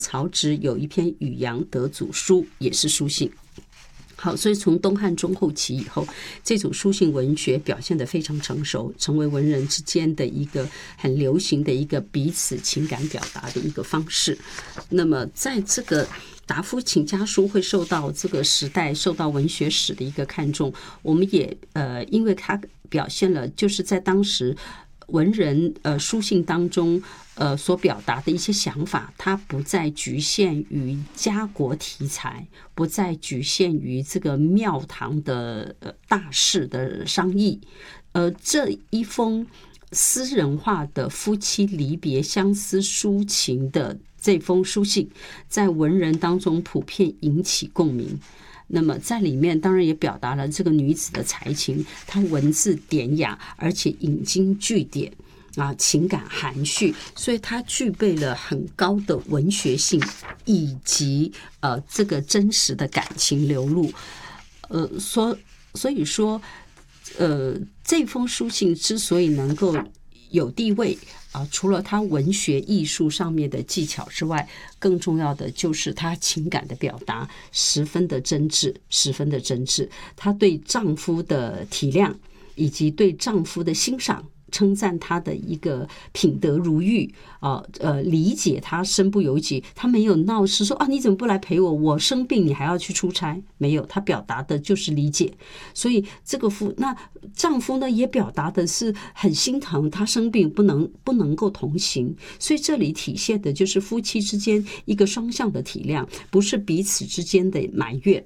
曹植有一篇《与杨得祖书》，也是书信。好，所以从东汉中后期以后，这种书信文学表现得非常成熟，成为文人之间的一个很流行的一个彼此情感表达的一个方式。那么在这个答夫请家书会受到这个时代受到文学史的一个看重，我们也因为它表现了就是在当时文人书信当中所表达的一些想法，它不再局限于家国题材，不再局限于这个庙堂的大事的商议。这一封私人化的夫妻离别相思抒情的这封书信，在文人当中普遍引起共鸣。那么在里面当然也表达了这个女子的才情，她文字典雅，而且引经据典情感含蓄，所以它具备了很高的文学性，以及这个真实的感情流露。所以说这封书信之所以能够有地位除了它文学艺术上面的技巧之外，更重要的就是它情感的表达十分的真挚，十分的真挚。她对丈夫的体谅，以及对丈夫的欣赏，称赞他的一个品德如玉理解他身不由己，他没有闹事说你怎么不来陪我，我生病你还要去出差，没有，他表达的就是理解。所以这个那丈夫呢也表达的是很心疼他生病不能够同行，所以这里体现的就是夫妻之间一个双向的体谅，不是彼此之间的埋怨。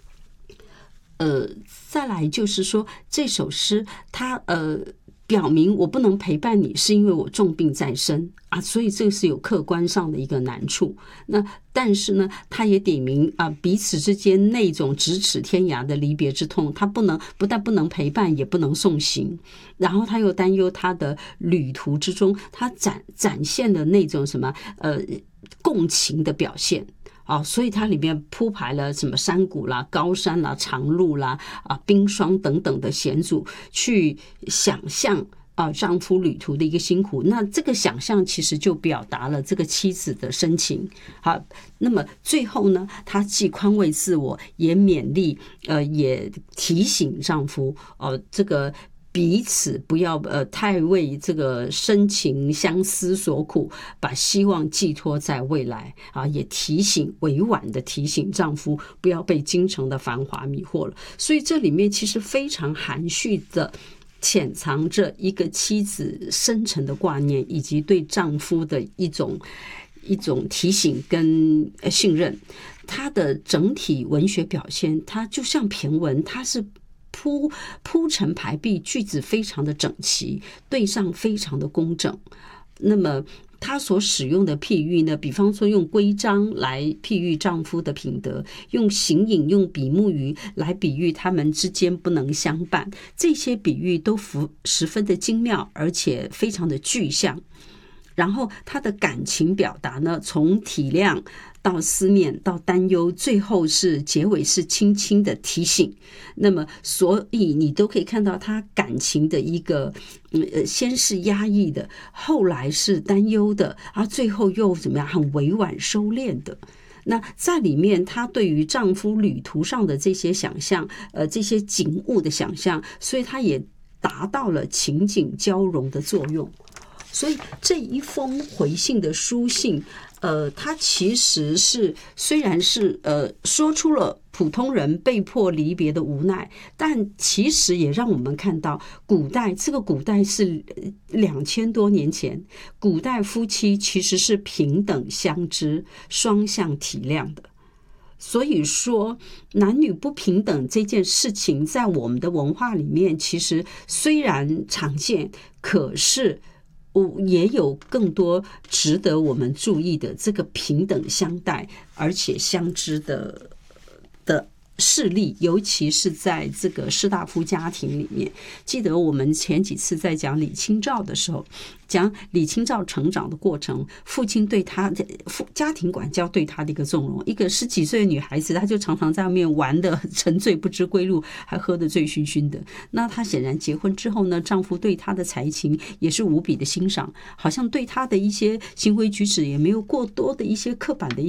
再来就是说这首诗它表明我不能陪伴你是因为我重病在身所以这是有客观上的一个难处。那但是呢他也点明彼此之间那种咫尺天涯的离别之痛，他不但不能陪伴，也不能送行。然后他又担忧他的旅途之中他展现了那种什么共情的表现所以它里面铺排了什么山谷啦、高山啦、长路啦、冰霜等等的险阻，去想象丈夫旅途的一个辛苦。那这个想象其实就表达了这个妻子的深情。好，那么最后呢，她既宽慰自我，也勉励也提醒丈夫这个彼此不要太为这个深情相思所苦，把希望寄托在未来也委婉的提醒丈夫不要被京城的繁华迷惑了。所以这里面其实非常含蓄的潜藏着一个妻子深沉的挂念，以及对丈夫的一种提醒跟信任。它的整体文学表现，它就像骈文，它是铺陈排比，句子非常的整齐，对上非常的工整。那么他所使用的譬喻呢，比方说用规章来譬喻丈夫的品德，用形影用比目鱼来比喻他们之间不能相伴，这些比喻都十分的精妙，而且非常的具象。然后他的感情表达呢，从体谅到思念到担忧，最后是结尾是轻轻的提醒。那么所以你都可以看到他感情的一个先是压抑的，后来是担忧的，最后又怎么样很委婉收敛的。那在里面她对于丈夫旅途上的这些想象这些景物的想象，所以她也达到了情景交融的作用。所以这一封回信的书信它其实是虽然是说出了普通人被迫离别的无奈，但其实也让我们看到古代是2000多年前，古代夫妻其实是平等相知，双向体谅的。所以说男女不平等这件事情在我们的文化里面其实虽然常见，可是也有更多值得我们注意的这个平等相待而且相知的事例，尤其是在这个士大夫家庭里面。记得我们前几次在讲李清照的时候，讲李清照成长的过程，父亲对他家庭管教对他的一个纵容。一个10几岁的女孩子，她就常常在外面玩的沉醉不知归路，还喝得醉醺醺的。那她显然结婚之后呢，丈夫对她的才情也是无比的欣赏，好像对她的一些行为举止也没有过多的一些刻板的